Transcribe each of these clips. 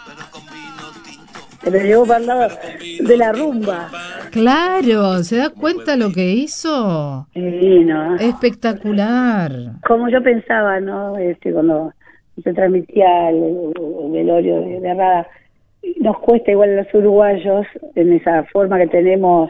Se lo llevó para el lado de la rumba. Claro, ¿se da cuenta lo que hizo? Sí, ¿no? Espectacular. Como yo pensaba, ¿no? Cuando se transmitía el velorio de Rada, nos cuesta igual a los uruguayos, en esa forma que tenemos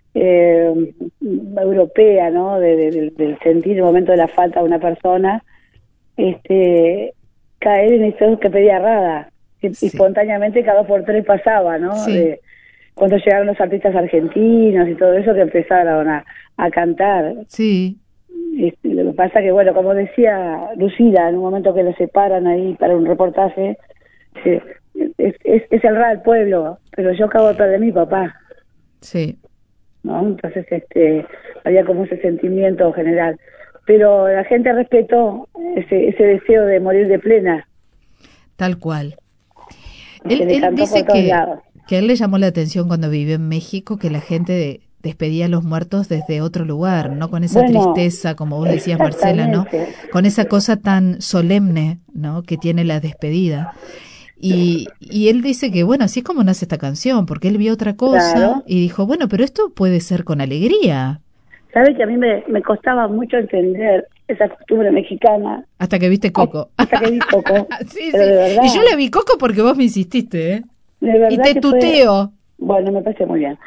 europea, ¿no? Del sentir el momento de la falta de una persona, caer en eso que pedía Rada. Sí. Espontáneamente cada 2 por 3 pasaba, ¿no? Sí. Cuando llegaron los artistas argentinos y todo eso, que empezaron a cantar. Sí. Lo que pasa que, bueno, como decía Lucila, en un momento que lo separan ahí para un reportaje, es el Rada del pueblo, pero yo acabo de perder a mi papá. Sí. ¿No? Entonces había como ese sentimiento general. Pero la gente respetó ese deseo de morir de plena. Tal cual. Él dice que a él le llamó la atención cuando vivió en México que la gente despedía a los muertos desde otro lugar, no con esa tristeza, como vos decías, Marcela, ¿no? Con esa cosa tan solemne, ¿no? Que tiene la despedida. Y él dice que, bueno, así es como nace esta canción, porque él vio otra cosa. Claro. Y dijo, bueno, pero esto puede ser con alegría. ¿Sabes que a mí me costaba mucho entender esa costumbre mexicana? Hasta que viste Coco. Hasta que vi Coco. Sí, sí. Y yo la vi Coco porque vos me insististe, ¿eh? De verdad. Y te tuteo. Bueno, me parece muy bien.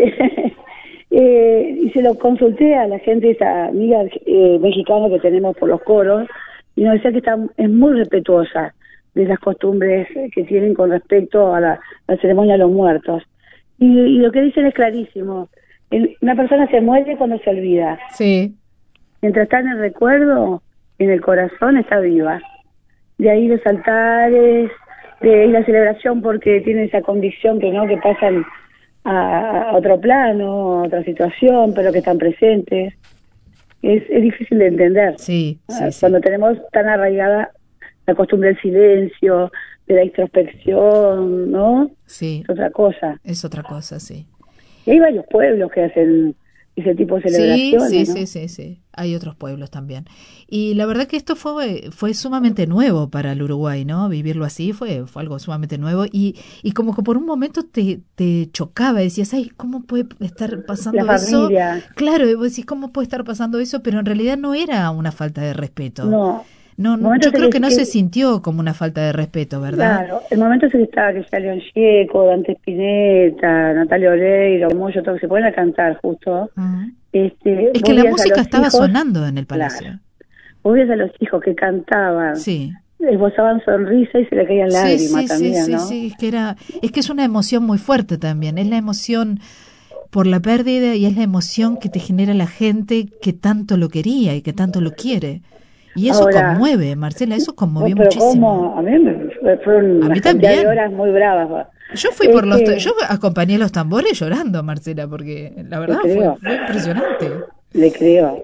Y se lo consulté a la gente, esa amiga mexicana que tenemos por los coros, y nos decía que es muy respetuosa de las costumbres que tienen con respecto a la ceremonia de los muertos. Y lo que dicen es clarísimo. Una persona se muere cuando se olvida. Sí. Mientras está en el recuerdo, en el corazón está viva. De ahí los altares, de ahí la celebración, porque tienen esa convicción que no, que pasan a otro plano, a otra situación, pero que están presentes. Es difícil de entender. Sí, cuando tenemos tan arraigada la costumbre del silencio, de la introspección, ¿no? Sí. Es otra cosa. Es otra cosa, sí. Y hay varios pueblos que hacen ese tipo de celebraciones, sí, ¿no? sí. Hay otros pueblos también. Y la verdad que esto fue sumamente nuevo para el Uruguay, ¿no? Vivirlo así fue algo sumamente nuevo y como que por un momento te chocaba, decías, ay, ¿cómo puede estar pasando la eso? familia. Claro, y vos decís, ¿cómo puede estar pasando eso? Pero en realidad no era una falta de respeto. No. Yo creo que no se sintió como una falta de respeto, ¿verdad? Claro, el momento es que estaba que ya León Gieco, Dante Spinetta, Natalia Oreiro, Moyo, todo, se ponen a cantar justo. Uh-huh. Es que la música estaba sonando en el palacio. Claro. Vos veías a los hijos que cantaban, sí, esbozaban sonrisa y se le caían lágrimas también, ¿no? Sí, es que es una emoción muy fuerte también, es la emoción por la pérdida y es la emoción que te genera la gente que tanto lo quería y que tanto lo quiere. Y eso conmueve, Marcela, eso conmovió muchísimo. A mí fueron una cantidad de horas muy bravas. Yo fui yo acompañé los tambores llorando, Marcela, porque la verdad fue impresionante. Le creo.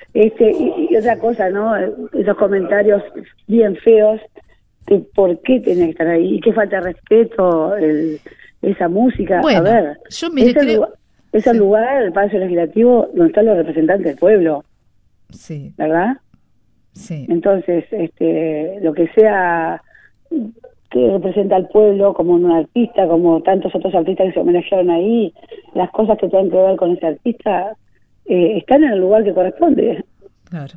Y otra cosa, ¿no? Esos comentarios bien feos, que por qué tenía que estar ahí, y qué falta de respeto, esa música. Bueno, a ver, yo es el lugar, el Palacio Legislativo, donde están los representantes del pueblo. Sí. ¿Verdad? Sí. Entonces, lo que sea que representa al pueblo, como un artista, como tantos otros artistas que se homenajearon ahí, las cosas que tienen que ver con ese artista, están en el lugar que corresponde. Claro.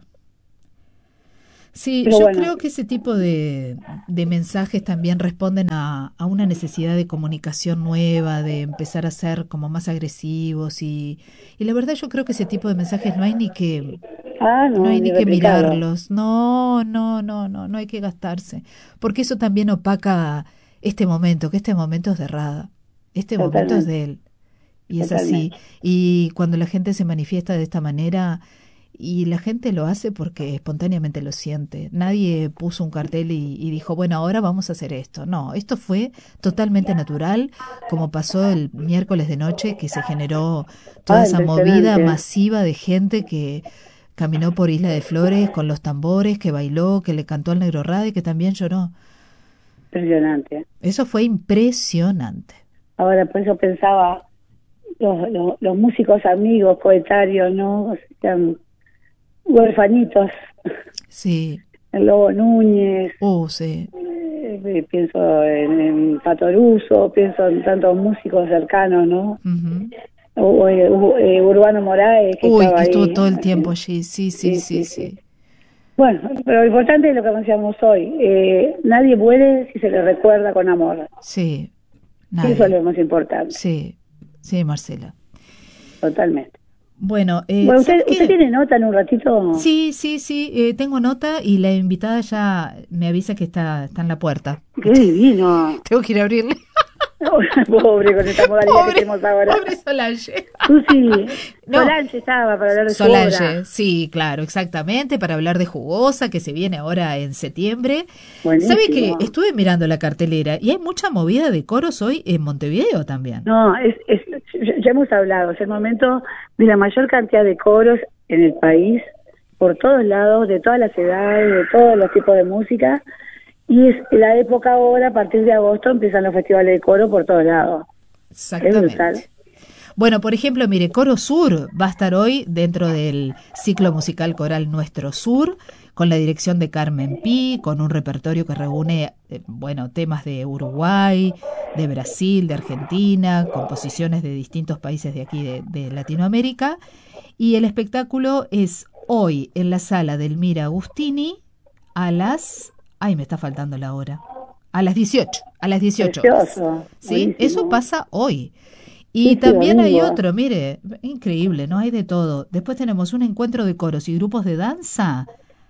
Sí, pero yo creo que ese tipo de mensajes también responden a una necesidad de comunicación nueva, de empezar a ser como más agresivos y la verdad yo creo que ese tipo de mensajes no hay ni que no hay ni que mirarlos, no hay que gastarse, porque eso también opaca este momento, que este momento es de Rada, este momento es de él y es así, y cuando la gente se manifiesta de esta manera y la gente lo hace porque espontáneamente lo siente. Nadie puso un cartel y dijo, bueno, ahora vamos a hacer esto. No, esto fue totalmente natural, como pasó el miércoles de noche, que se generó toda esa movida masiva de gente que caminó por Isla de Flores con los tambores, que bailó, que le cantó al Negro Rada y que también lloró. Impresionante. Eso fue impresionante. Ahora, por eso pensaba, los músicos amigos, coetarios, ¿no? O sea, huerfanitos. Sí. el Lobo Núñez, Sí. pienso en Patoruso, pienso en tantos músicos cercanos, ¿no? Ujú. Urbano Moraes, que Uy, estaba que estuvo ahí. todo el tiempo allí. Sí. Bueno, pero lo importante es lo que anunciamos hoy. Nadie muere si se le recuerda con amor. Sí, Eso es nadie. lo más importante, Sí, Marcela. totalmente. Bueno, Bueno, ¿sabes ¿usted qué? tiene nota en un ratito? Sí, tengo nota y la invitada ya me avisa que está en la puerta. ¡Qué divino! Tengo que ir a abrirle. Pobre, con esta modalidad que tenemos ahora. Pobre Solange. Susi, No, Solange estaba para hablar de su obra. Solange, sí, claro, exactamente, para hablar de Jugosa, que se viene ahora en septiembre. ¿Sabe que Buenísimo. estuve mirando la cartelera y hay mucha movida de coros hoy en Montevideo también? No, ya hemos hablado, es el momento de la mayor cantidad de coros en el país, por todos lados, de todas las edades, de todos los tipos de música, y es la época ahora, a partir de agosto, empiezan los festivales de coro por todos lados. Es brutal. Exactamente. Bueno, por ejemplo, mire, Coro Sur va a estar hoy dentro del ciclo musical coral Nuestro Sur, con la dirección de Carmen Pi, con un repertorio que reúne, temas de Uruguay, de Brasil, de Argentina, composiciones de distintos países de aquí de Latinoamérica. Y el espectáculo es hoy en la sala del Mira Agustini a las... Ay, me está faltando la hora. A las 18 horas. Precioso, ¿Sí? buenísimo. Eso pasa hoy. Y Sí, también hay domingo. otro, mire, increíble, ¿no? Hay de todo. Después tenemos un encuentro de coros y grupos de danza.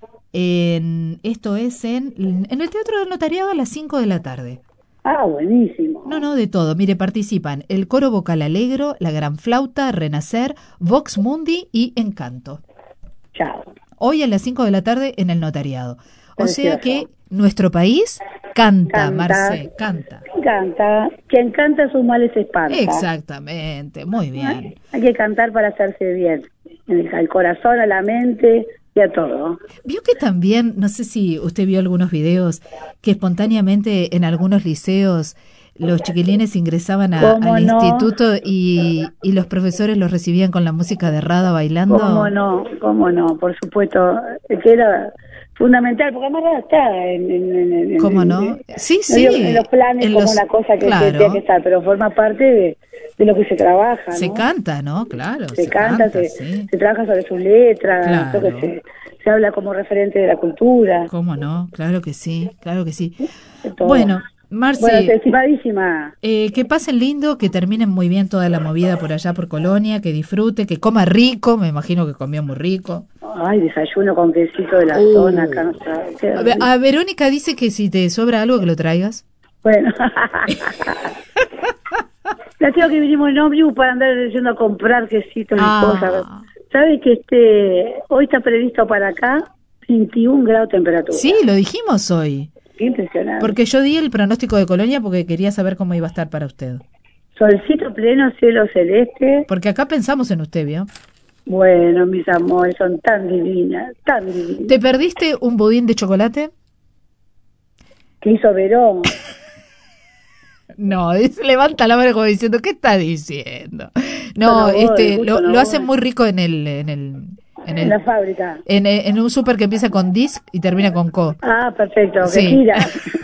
Esto es en el Teatro del Notariado a las 5 de la tarde. Ah, buenísimo. No, de todo. Mire, participan el Coro Vocal Alegro, la Gran Flauta, Renacer, Vox Mundi y Encanto. Chao. Hoy a las 5 de la tarde en el Notariado. O sea Precioso. que nuestro país canta, Canta. Marce, canta. Canta. Quien canta sus males espanta. Exactamente, muy bien. Hay que cantar para hacerse bien. Al corazón, a la mente y a todo. Vio que también, no sé si usted vio algunos videos, que espontáneamente en algunos liceos los chiquilines ingresaban al ¿Cómo no? instituto y los profesores los recibían con la música de Rada bailando. Cómo no, por supuesto, que era fundamental, porque además Rada está ¿Cómo no? Sí, no digo en los planes en como los- una cosa que claro. tiene que estar, pero forma parte de lo que se trabaja, ¿no? Se canta, ¿no? Claro, Se canta, sí. se trabaja sobre sus letras, Claro. yo qué sé, se habla como referente de la cultura, ¿Cómo no? Claro que sí. de todo. Bueno, Marce, Bueno, estimadísima, que pasen lindo, que terminen muy bien toda la movida por allá por Colonia, que disfrute, que coma rico, me imagino que comió muy rico. ay, desayuno con quesito de la zona, acá no sabe, qué rico. A Verónica dice que si te sobra algo que lo traigas. Bueno, la tengo que vinimos en ómnibus para andar yendo a comprar quesitos y cosas. ¿Sabe que hoy está previsto para acá 21 grados de temperatura? Sí, lo dijimos hoy. Qué impresionante. Porque yo di el pronóstico de Colonia porque quería saber cómo iba a estar para usted. Solcito pleno, cielo celeste. Porque acá pensamos en usted, ¿vio? Bueno, mis amores, son tan divinas, tan divinas. ¿Te perdiste un budín de chocolate? ¿Qué hizo Verón? No, levanta la mano como diciendo, ¿qué está diciendo? No, lo hacen muy rico en la fábrica. En un súper que empieza con disc y termina con co. Ah, perfecto, Sí. que gira.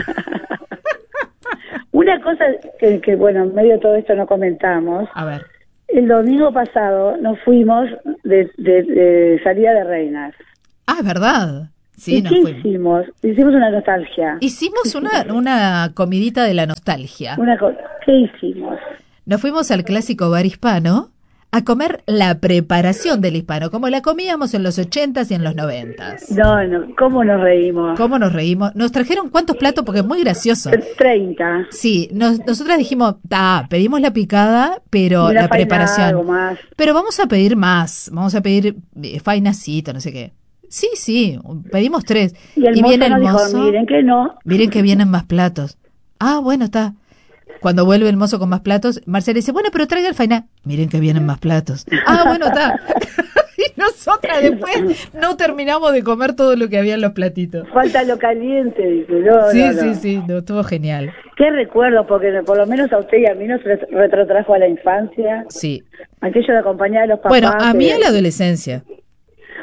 Una cosa que, bueno, en medio de todo esto no comentamos. A ver. El domingo pasado nos fuimos de salida de reinas. Ah, es verdad. Sí, ¿Y nos qué fuimos. hicimos? Hicimos una nostalgia. Hicimos una comidita de la nostalgia. ¿Qué hicimos? Nos fuimos al clásico bar hispano a comer la preparación del hispano, como la comíamos en los 80s y en los 90s. No, ¿cómo nos reímos? ¿Cómo nos reímos? Nos trajeron cuántos platos, porque es muy gracioso. 30. Sí, nosotras dijimos, pedimos la picada, pero Y la faina, preparación. algo más. Pero vamos a pedir más, vamos a pedir fainacito, no sé qué. Sí, pedimos 3. Y el mozo viene el nos dijo, mozo, miren que no. miren que vienen más platos. Ah, bueno, está. Cuando vuelve el mozo con más platos, Marcela dice, bueno, pero traiga el fainá. Miren que vienen más platos. Ah, bueno, está. Y nosotras después no terminamos de comer todo lo que había en los platitos. Falta lo caliente, dice. Sí, estuvo genial. Qué recuerdo, porque por lo menos a usted y a mí nos retrotrajo a la infancia. Sí. Aquello de acompañar a los papás. Bueno, a mí a la adolescencia.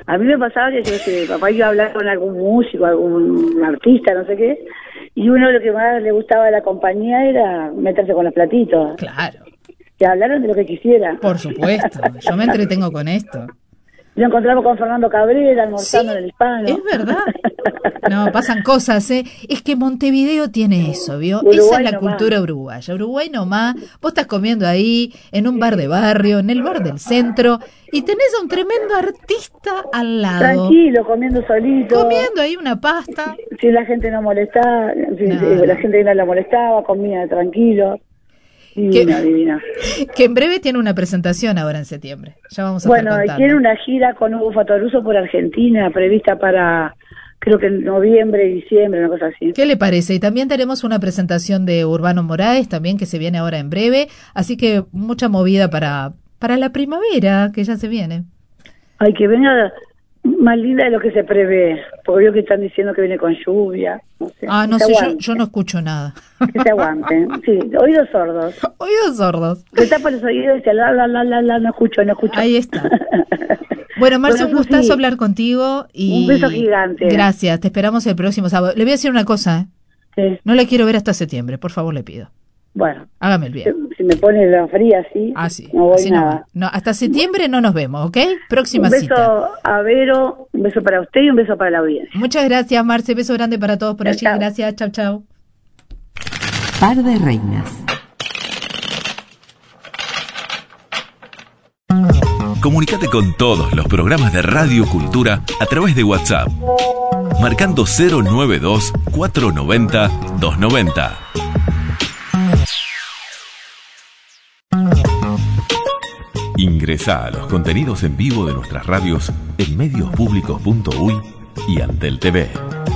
A mí me pasaba que papá iba a hablar con algún músico, algún artista, no sé qué, y uno lo que más le gustaba de la compañía era meterse con los platitos. Claro. Que hablaron de lo que quisieran. Por supuesto, yo me entretengo con esto. Lo encontramos con Fernando Cabrera almorzando en el Hispano. Es verdad. No, pasan cosas, ¿eh? Es que Montevideo tiene eso, ¿vio? Uruguay esa es la nomás. cultura uruguaya. Uruguay nomás, vos estás comiendo ahí, en un bar de barrio, en el bar del centro, y tenés a un tremendo artista al lado. Tranquilo, comiendo solito. Comiendo ahí una pasta. Si la gente no molestaba, la gente no la molestaba, comía tranquilo. Divina. Que en breve tiene una presentación ahora en septiembre. Ya vamos a estar contando. Tiene una gira con Hugo Fatoruso por Argentina, prevista para, creo que en noviembre y diciembre, una cosa así. ¿Qué le parece? Y también tenemos una presentación de Urbano Moraes, también que se viene ahora en breve. Así que mucha movida para la primavera, que ya se viene. Ay, que venga más linda de lo que se prevé, porque veo que están diciendo que viene con lluvia. No sé, no sé, yo no escucho nada. Que se aguanten, sí, oídos sordos. Oídos sordos. Que tapa los oídos y dice, no escucho. Ahí está. Bueno, Marce, un gustazo hablar contigo. Y un beso gigante. Gracias, te esperamos el próximo sábado. Le voy a decir una cosa, Sí. No la quiero ver hasta septiembre, por favor, le pido. Bueno. Hágame el bien. Si me pone la fría así, sí. no voy Así nada. No, hasta septiembre no nos vemos, ¿ok? Próxima un beso cita. A Vero, un beso para usted y un beso para la audiencia. Muchas gracias, Marce. Beso grande para todos por allí. Chao. Gracias. Chau. Par de reinas. Comunicate con todos los programas de Radio Cultura a través de WhatsApp, marcando 092-490-290. Ingresá a los contenidos en vivo de nuestras radios en mediospublicos.uy y Antel TV.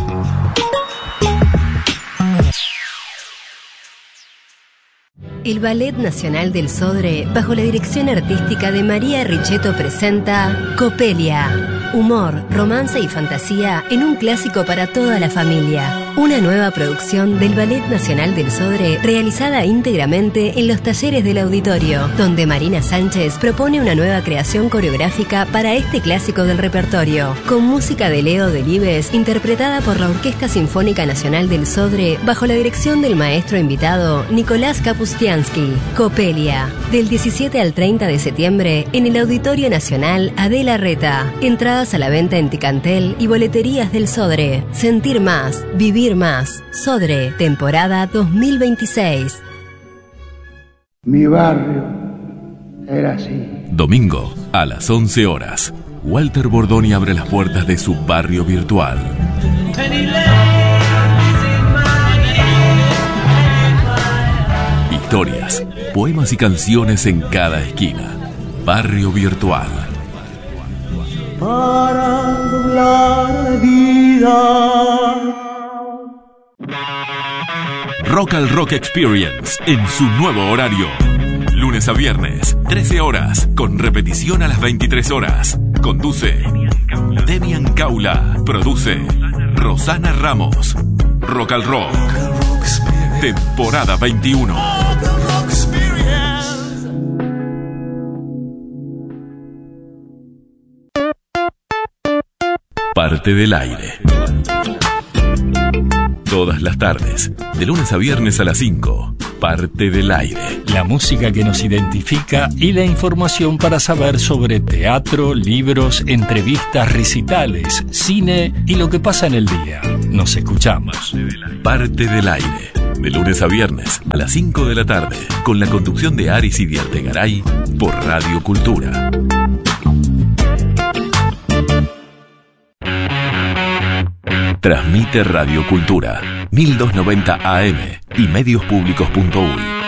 El Ballet Nacional del Sodre, bajo la dirección artística de María Richetto, presenta Copelia. Humor, romance y fantasía en un clásico para toda la familia. Una nueva producción del Ballet Nacional del Sodre realizada íntegramente en los talleres del auditorio, donde Marina Sánchez propone una nueva creación coreográfica para este clásico del repertorio, con música de Leo Delibes, interpretada por la Orquesta Sinfónica Nacional del Sodre, bajo la dirección del maestro invitado Nicolás Kapustiansky. Copelia, del 17 al 30 de septiembre en el Auditorio Nacional Adela Reta. Entradas a la venta en Ticantel y boleterías del Sodre. Sentir más, vivir más. Sodre, temporada 2026. Mi barrio era así. Domingo, a las 11 horas, Walter Bordoni abre las puertas de su barrio virtual. Historias, poemas y canciones en cada esquina. Barrio Virtual. Para doblar la vida. Rock al Rock Experience en su nuevo horario. Lunes a viernes, 13 horas, con repetición a las 23 horas. Conduce Demian Caula. Produce Rosana Ramos. Rock al Rock. Temporada 21. Parte del aire. Todas las tardes, de lunes a viernes a las 5. Parte del aire. La música que nos identifica y la información para saber sobre teatro, libros, entrevistas, recitales, cine y lo que pasa en el día. Nos escuchamos. Parte del aire. De lunes a viernes a las 5 de la tarde, con la conducción de Aris y de Artegaray por Radio Cultura. Transmite Radio Cultura, 1290 AM y mediospublicos.uy.